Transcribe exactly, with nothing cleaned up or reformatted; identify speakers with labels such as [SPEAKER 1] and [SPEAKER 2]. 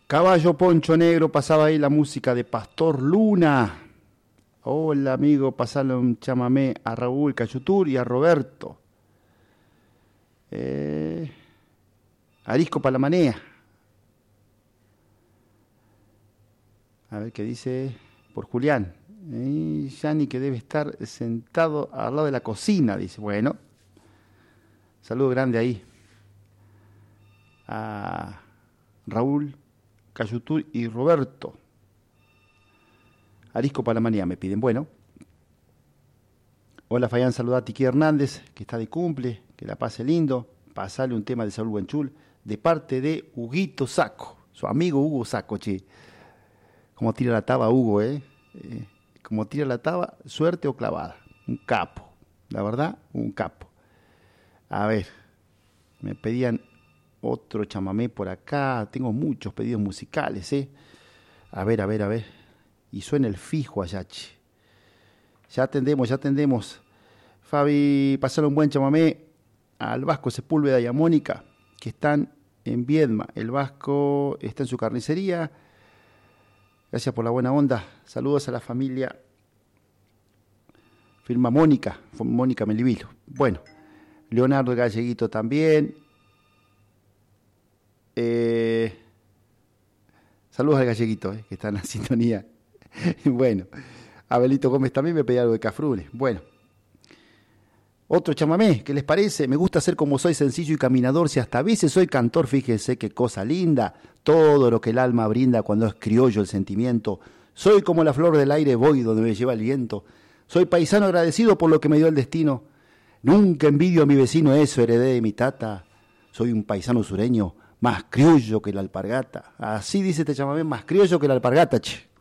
[SPEAKER 1] Caballo Poncho Negro, pasaba ahí la música de Pastor Luna. Hola amigo, pasale un chamamé a Raúl Cayutur y a Roberto. Eh, Arisco Palamanea. A ver qué dice por Julián. Eh, Yani que debe estar sentado al lado de la cocina, dice. Bueno, saludo grande ahí a Raúl Cayutur y Roberto. Arisco Palamanía me piden. Bueno. Hola Fayán, saluda a Tiki Hernández, que está de cumple, que la pase lindo. Pasale un tema de Saúl Buenchul, de parte de Huguito Saco, su amigo Hugo Saco, che. Como tira la taba Hugo, ¿eh? eh como tira la taba, suerte o clavada. Un capo, la verdad, un capo. A ver, me pedían otro chamamé por acá. Tengo muchos pedidos musicales, ¿eh? A ver, a ver, a ver. Y suena el fijo allá, che. Ya atendemos, ya atendemos. Fabi, pasale un buen chamamé al Vasco Sepúlveda y a Mónica, que están en Viedma. El Vasco está en su carnicería. Gracias por la buena onda. Saludos a la familia. Firma Mónica, Mónica Melivilo. Bueno, Leonardo Galleguito también. Eh, saludos al Galleguito, eh, que está en la sintonía. Bueno, Abelito Gómez también me pedía algo de Cafrune. Bueno, otro chamamé, ¿qué les parece? Me gusta ser como soy, sencillo y caminador. Si hasta a veces soy cantor, fíjense qué cosa linda. Todo lo que el alma brinda cuando es criollo el sentimiento. Soy como la flor del aire, voy donde me lleva el viento. Soy paisano agradecido por lo que me dio el destino. Nunca envidio a mi vecino, eso heredé de mi tata. Soy un paisano sureño, más criollo que la alpargata. Así dice este chamamé, más criollo que la alpargata, che.